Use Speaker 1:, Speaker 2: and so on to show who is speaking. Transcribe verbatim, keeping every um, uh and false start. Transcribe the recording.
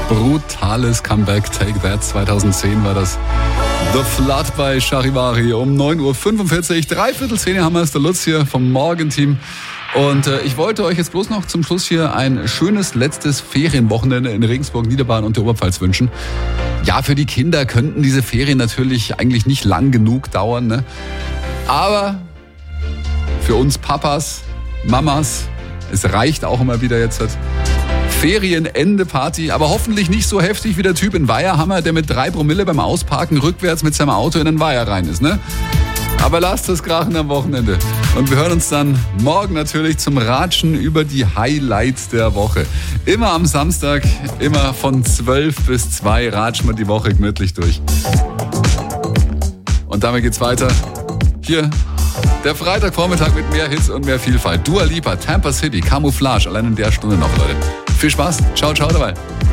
Speaker 1: Brutales Comeback. Take That zweitausendzehn war das. The Flood bei Charivari um neun Uhr fünfundvierzig. Dreiviertel zehn haben wir es, der Lutz hier vom Morgenteam. Und äh, ich wollte euch jetzt bloß noch zum Schluss hier ein schönes letztes Ferienwochenende in Regensburg, Niederbayern und der Oberpfalz wünschen. Ja, für die Kinder könnten diese Ferien natürlich eigentlich nicht lang genug dauern, ne? Aber für uns Papas, Mamas, es reicht auch immer wieder jetzt. Ferienende-Party, aber hoffentlich nicht so heftig wie der Typ in Weiherhammer, der mit drei Promille beim Ausparken rückwärts mit seinem Auto in den Weiher rein ist, ne? Aber lasst es krachen am Wochenende. Und wir hören uns dann morgen natürlich zum Ratschen über die Highlights der Woche. Immer am Samstag, immer von zwölf bis zwei ratschen wir die Woche gemütlich durch. Und damit geht's weiter. Hier der Freitagvormittag mit mehr Hits und mehr Vielfalt. Dua Lipa, Tampa City, Camouflage, allein in der Stunde noch, Leute. Viel Spaß, ciao, ciao dabei.